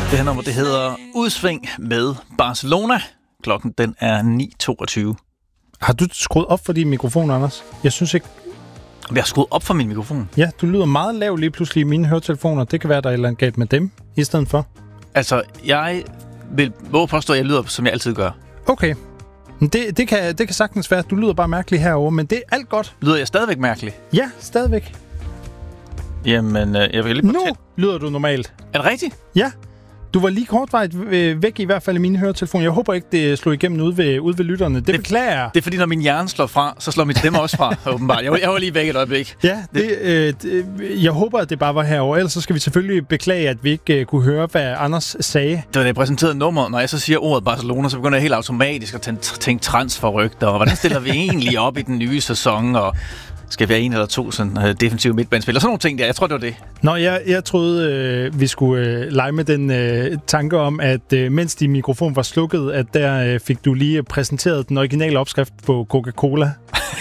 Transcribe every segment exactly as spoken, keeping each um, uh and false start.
Det her nummer, det hedder Udsving med Barcelona. Klokken, den er ni toogtyve. Har du skruet op for din mikrofon, Anders? Jeg synes ikke... Jeg har skruet op for min mikrofon. Ja, du lyder meget lav lige pludselig i mine høretelefoner. Det kan være, der er et eller andet galt med dem i stedet for. Altså, jeg vil våge påstå, at jeg lyder, som jeg altid gør. Okay. Det, det, kan, det kan sagtens være. Du lyder bare mærkelig herovre, men det er alt godt. Lyder jeg stadigvæk mærkelig? Ja, stadigvæk. Jamen, øh, jeg vil lige... Nu lyder du normalt. Er det rigtigt? Ja. Du var lige kortvarigt væk i hvert fald i mine høretelefoner. Jeg håber ikke, det slog igennem ude ved, ude ved lytterne. Det, det beklager jeg. Det er fordi, når min hjerne slår fra, så slår mit stemme også fra, åbenbart. Jeg var, jeg var lige væk et øjeblik. Ja, det, øh, det, jeg håber, at det bare var herovre. Ellers så skal vi selvfølgelig beklage, at vi ikke uh, kunne høre, hvad Anders sagde. Det var da jeg præsenterede nummeret. Når jeg så siger ordet Barcelona, så begynder jeg helt automatisk at tænke, tænke transferrygter. Og hvordan stiller vi egentlig op i den nye sæson? Og skal vi have en eller to sådan, uh, defensive midtbanespillere? Sådan nogle ting der. Jeg tror, det var det. Nå, jeg, jeg troede, øh, vi skulle øh, lege med den øh, tanke om, at øh, mens din mikrofon var slukket, at der øh, fik du lige præsenteret den originale opskrift på Coca-Cola.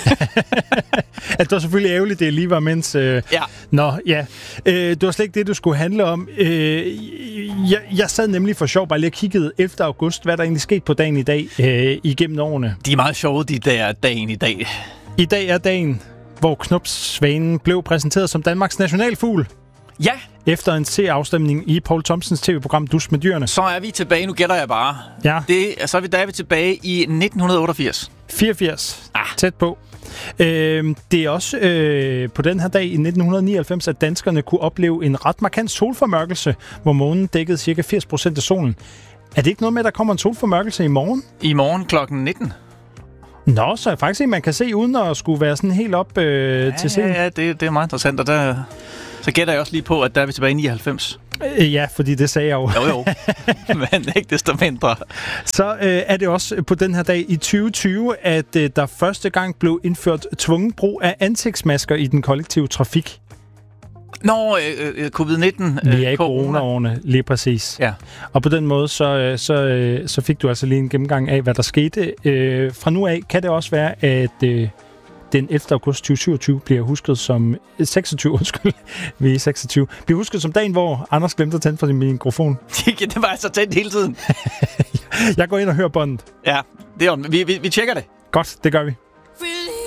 At det var selvfølgelig ærgerligt, det lige var mens... Øh, ja. Nå, ja. Øh, det var slet ikke det, du skulle handle om. Øh, jeg, jeg sad nemlig for sjov bare lige og kiggede ellevte august, hvad der egentlig skete på dagen i dag øh, igennem årene. De er meget sjove, de der dagen i dag. I dag er dagen, hvor knopsvanen blev præsenteret som Danmarks nationalfugl. Ja. Efter en C-afstemning i Poul Thomsens tv-program Dus med dyrene. Så er vi tilbage, nu gætter jeg bare. Ja. Det, så er vi, der er vi tilbage i nitten otteogfirs. fireogfirs. Ah. Tæt på. Øh, det er også øh, på den her dag i nitten nioghalvfems, at danskerne kunne opleve en ret markant solformørkelse, hvor månen dækkede cirka firs procent af solen. Er det ikke noget med, at der kommer en solformørkelse i morgen? I morgen klokken nitten. Nå, så er det faktisk en, man kan se uden at skulle være sådan helt op øh, ja, til scenen. Ja, ja, det, det er meget interessant, og der, så gætter jeg også lige på, at der er vi tilbage i nioghalvfems. Øh, ja, fordi det sagde jeg jo. Jo, jo. Men ikke desto mindre. Så øh, er det også på den her dag i tyve tyve, at øh, der første gang blev indført tvungen brug af ansigtsmasker i den kollektive trafik. Nå, øh, covid nitten. Vi er i corona-årene, lige præcis. Ja. Og på den måde, så, så, så fik du altså lige en gennemgang af, hvad der skete. Øh, fra nu af kan det også være, at øh, den ellevte august tyve syvogtyve bliver husket som... seksogtyve, undskyld. Vi er seksogtyve. Bliver husket som dagen, hvor Anders glemte at tænde for sin mikrofon. Det var altså tændt hele tiden. Jeg går ind og hører båndet. Ja, det er, vi, vi, vi tjekker det. Godt, det gør vi.